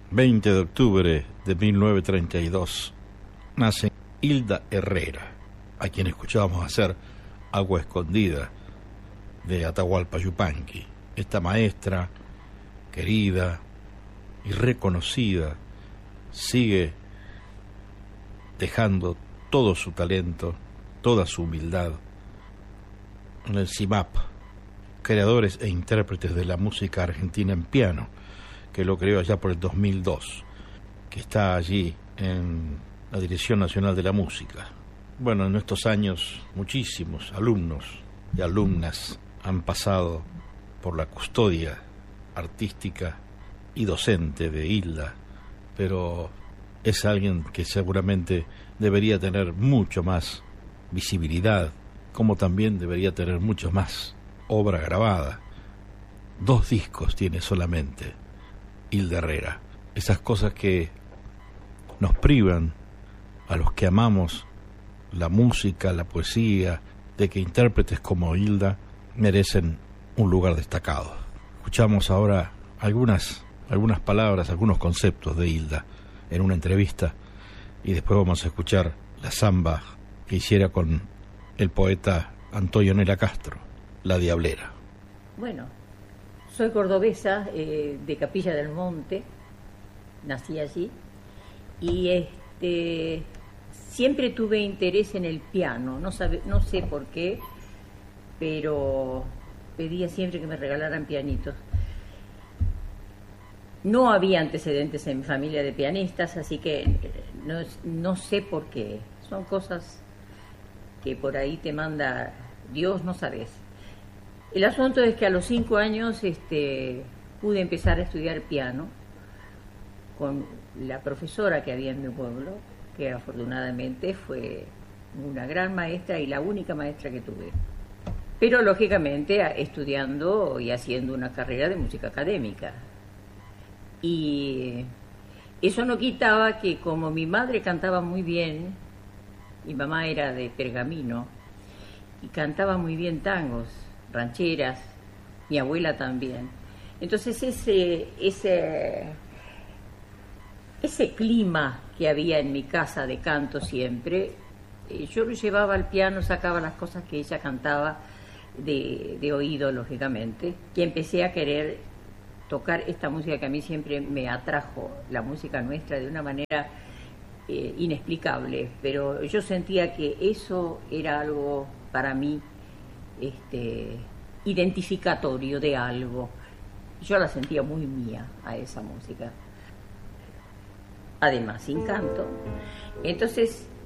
20 de octubre de 1932, nace Hilda Herrera, a quien escuchábamos hacer Agua Escondida de Atahualpa Yupanqui. Esta maestra, querida y reconocida, sigue dejando todo su talento, toda su humildad en el CIMAP, creadores e intérpretes de la música argentina en piano, que lo creó allá por el 2002, que está allí en la Dirección Nacional de la Música. Bueno, en estos años muchísimos alumnos y alumnas han pasado por la custodia artística y docente de Hilda, pero es alguien que seguramente debería tener mucho más visibilidad, como también debería tener mucho más obra grabada. 2 discos tiene solamente Hilda Herrera. Esas cosas que nos privan a los que amamos la música, la poesía, de que intérpretes como Hilda merecen un lugar destacado. Escuchamos ahora algunas palabras, algunos conceptos de Hilda en una entrevista, y después vamos a escuchar la samba que hiciera con el poeta Antonio Nela Castro, La Diablera. Bueno, soy cordobesa, de Capilla del Monte, nací allí, y siempre tuve interés en el piano, no sé por qué, pero pedía siempre que me regalaran pianitos. No había antecedentes en mi familia de pianistas, así que no sé por qué. Son cosas que por ahí te manda Dios, no sabes. El asunto es que a los 5 años pude empezar a estudiar piano con la profesora que había en mi pueblo, que afortunadamente fue una gran maestra y la única maestra que tuve. Pero lógicamente estudiando y haciendo una carrera de música académica. Y eso no quitaba que, como mi madre cantaba muy bien, mi mamá era de Pergamino y cantaba muy bien tangos, rancheras, mi abuela también. Entonces ese clima que había en mi casa de canto siempre, yo lo llevaba al piano, sacaba las cosas que ella cantaba de oído, lógicamente, y empecé a querer tocar esta música que a mí siempre me atrajo, la música nuestra, de una manera inexplicable, pero yo sentía que eso era algo para mí identificatorio de algo. Yo la sentía muy mía a esa música, además sin canto. Entonces